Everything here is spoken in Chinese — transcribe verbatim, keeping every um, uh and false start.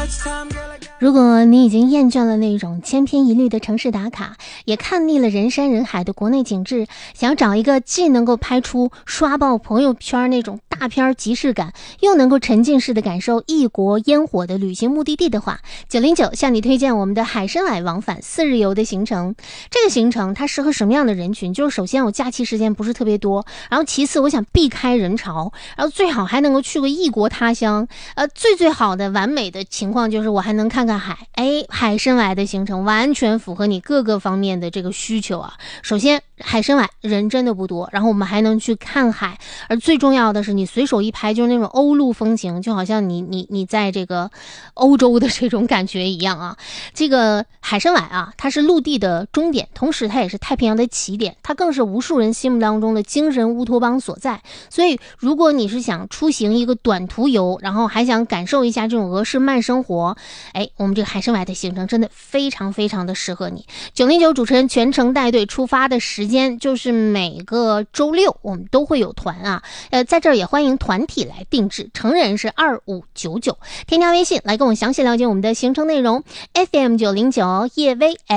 如果你已经厌倦了那种千篇一律的城市打卡，也看腻了人山人海的国内景致，想要找一个既能够拍出刷爆朋友圈那种大片即视感，又能够沉浸式的感受异国烟火的旅行目的地的话，九零九向你推荐我们的海参崴往返四日游的行程。这个行程它适合什么样的人群？就是首先我假期时间不是特别多，然后其次我想避开人潮，然后最好还能够去个异国他乡，呃，最最好的完美的情况就是我还能看看海。哎，海参崴的行程完全符合你各个方面的这个需求啊。首先海参崴人真的不多，然后我们还能去看海，而最重要的是你随手一拍就是那种欧陆风情，就好像你你你在这个欧洲的这种感觉一样啊。这个海参崴啊，它是陆地的终点，同时它也是太平洋的起点，它更是无数人心目当中的精神乌托邦所在。所以如果你是想出行一个短途游，然后还想感受一下这种俄式慢生活，哎，我们这个海参崴的行程真的非常非常的适合你。九零九主持人全程带队出发的时间就是每个周六，我们都会有团啊，呃，在这儿也欢迎团体来定制，成人是二五九九，添加微信来跟我详细了解我们的行程内容 ，F M 九零九夜微